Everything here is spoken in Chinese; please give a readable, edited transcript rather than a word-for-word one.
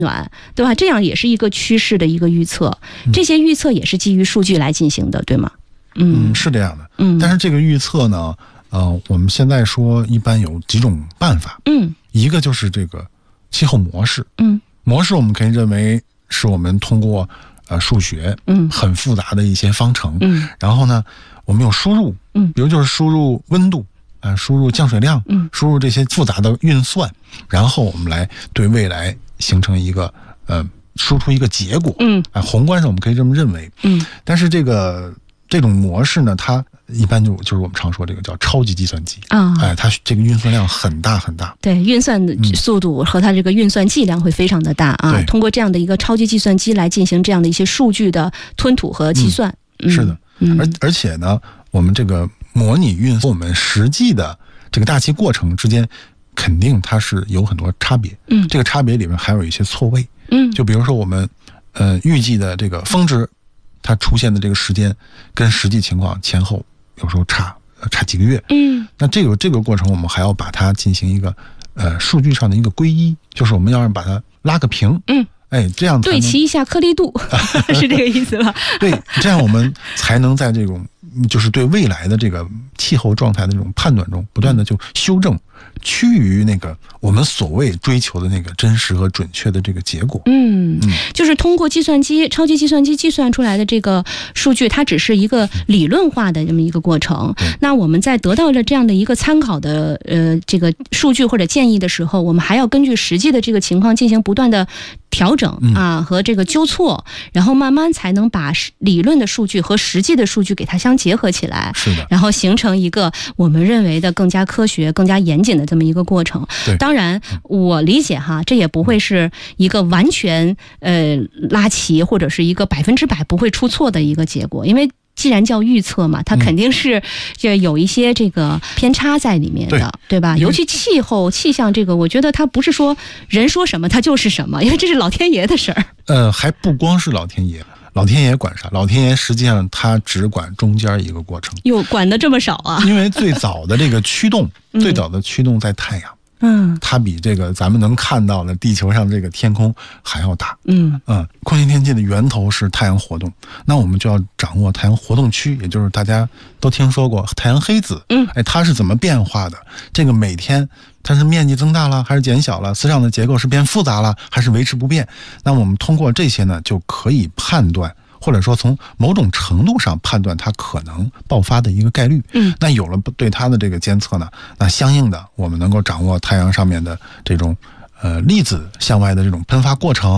暖，对吧？这样也是一个趋势的一个预测，这些预测也是基于数据来进行的，对吗？ 是这样的。但是这个预测呢，我们现在说一般有几种办法。一个就是这个气候模式。模式我们可以认为是我们通过数学很复杂的一些方程，然后呢我们有输入，比如就是输入温度输入降水量，输入这些复杂的运算，然后我们来对未来形成一个输出一个结果。宏观上我们可以这么认为。但是这种模式呢，它一般就是我们常说这个叫超级计算机它这个运算量很大很大。对， 运算的速度和它这个运算剂量会非常的大通过这样的一个超级计算机来进行这样的一些数据的吞吐和计算。 是的。而且呢，我们这个模拟运算我们实际的这个大气过程之间肯定它是有很多差别。这个差别里面还有一些错位。就比如说我们预计的这个峰值它出现的这个时间跟实际情况前后有时候差几个月。那这个过程我们还要把它进行一个数据上的一个归一，就是我们要把它拉个平。这样对齐一下颗粒度是这个意思吧？ 对，这样我们才能在这种就是对未来的这个气候状态的这种判断中不断的就修正，趋于那个我们所谓追求的那个真实和准确的这个结果。 就是通过计算机超级计算机计算出来的这个数据，它只是一个理论化的这么一个过程。那我们在得到了这样的一个参考的这个数据或者建议的时候，我们还要根据实际的这个情况进行不断的调整和这个纠错，然后慢慢才能把理论的数据和实际的数据给它相结合起来。 是的。 然后形成一个我们认为的更加科学更加严谨的这么一个过程。当然我理解这也不会是一个完全拉齐或者是一个100%不会出错的一个结果，因为既然叫预测嘛，它肯定是有一些这个偏差在里面的， 对吧？尤其气候气象这个，我觉得它不是说人说什么它就是什么，因为这是老天爷的事儿。 还不光是老天爷，老天爷管啥？老天爷实际上他只管中间一个过程。 哟，管得这么少啊？ 因为最早的这个驱动，最早的驱动在太阳。它比这个咱们能看到的地球上这个天空还要大。空气天气的源头是太阳活动，那我们就要掌握太阳活动区，也就是大家都听说过太阳黑子。它是怎么变化的？这个每天它是面积增大了还是减小了？磁场的结构是变复杂了还是维持不变？那我们通过这些呢，就可以判断，或者说从某种程度上判断它可能爆发的一个概率。那有了对它的这个监测呢，那相应的我们能够掌握太阳上面的这种粒子向外的这种喷发过程。